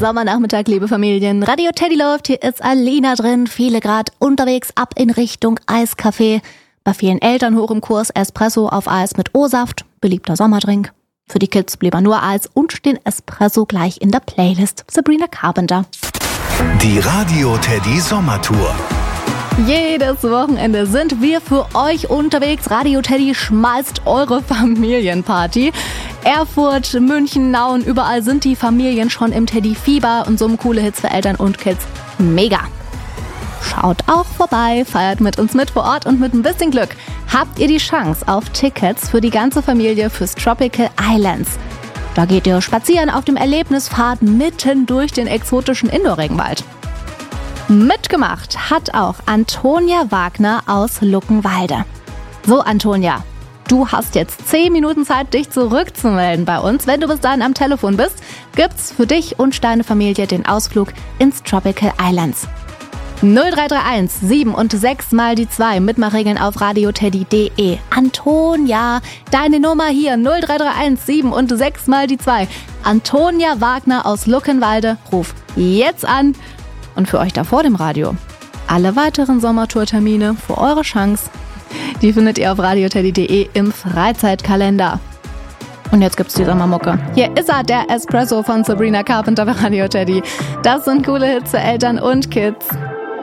Sommernachmittag, liebe Familien. Radio Teddy läuft, hier ist Alina drin. Viele Grad unterwegs, ab in Richtung Eiscafé. Bei vielen Eltern hoch im Kurs Espresso auf Eis mit O-Saft, beliebter Sommerdrink. Für die Kids blieb nur Eis und den Espresso gleich in der Playlist. Sabrina Carpenter. Die Radio Teddy Sommertour. Jedes Wochenende sind wir für euch unterwegs. Radio Teddy schmeißt eure Familienparty. Erfurt, München, Nauen, überall sind die Familien schon im Teddy-Fieber und so coole Hits für Eltern und Kids. Mega! Schaut auch vorbei, feiert mit uns mit vor Ort und mit ein bisschen Glück habt ihr die Chance auf Tickets für die ganze Familie fürs Tropical Islands. Da geht ihr spazieren auf dem Erlebnispfad mitten durch den exotischen Indoor-Regenwald. Mitgemacht hat auch Antonia Wagner aus Luckenwalde. So, Antonia, du hast jetzt 10 Minuten Zeit, dich zurückzumelden bei uns. Wenn du bis dahin am Telefon bist, gibt's für dich und deine Familie den Ausflug ins Tropical Islands. 0331 7 und 6 mal die 2. Mitmachregeln auf radioteddy.de. Antonia, deine Nummer hier 0331 7 und 6 mal die 2. Antonia Wagner aus Luckenwalde, ruf jetzt an. Und für euch da vor dem Radio, alle weiteren Sommertourtermine für eure Chance, die findet ihr auf radioteddy.de im Freizeitkalender. Und jetzt gibt's die Sommermucke. Hier ist er, der Espresso von Sabrina Carpenter bei Radio Teddy. Das sind coole Hits für Eltern und Kids.